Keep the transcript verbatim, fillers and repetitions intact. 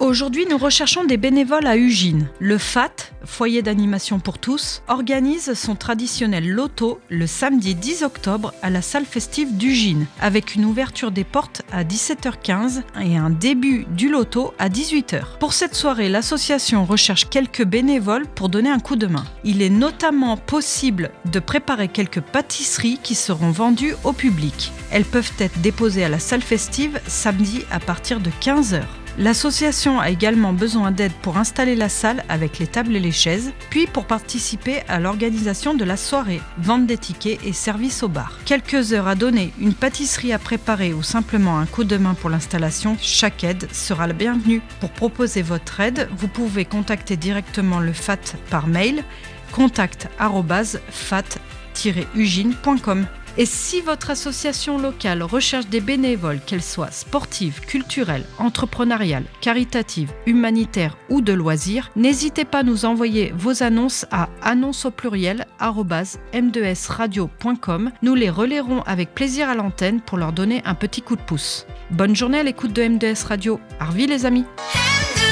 Aujourd'hui, nous recherchons des bénévoles à Ugine. Le F A T, Foyer d'animation pour tous, organise son traditionnel loto le samedi dix octobre à la salle festive d'Ugine, avec une ouverture des portes à dix-sept heures quinze et un début du loto à dix-huit heures. Pour cette soirée, l'association recherche quelques bénévoles pour donner un coup de main. Il est notamment possible de préparer quelques pâtisseries qui seront vendues au public. Elles peuvent être déposées à la salle festive samedi à partir de quinze heures. L'association a également besoin d'aide pour installer la salle avec les tables et les chaises, puis pour participer à l'organisation de la soirée, vente des tickets et service au bar. Quelques heures à donner, une pâtisserie à préparer ou simplement un coup de main pour l'installation, chaque aide sera la bienvenue. Pour proposer votre aide, vous pouvez contacter directement le F A T par mail contact arobase fat tiret ugine point com. Et si votre association locale recherche des bénévoles, qu'elles soient sportives, culturelles, entrepreneuriales, caritatives, humanitaires ou de loisirs, n'hésitez pas à nous envoyer vos annonces à annonces au pluriel arobase m deux s radio point com. Nous les relayerons avec plaisir à l'antenne pour leur donner un petit coup de pouce. Bonne journée à l'écoute de M deux S Radio. Arvi les amis.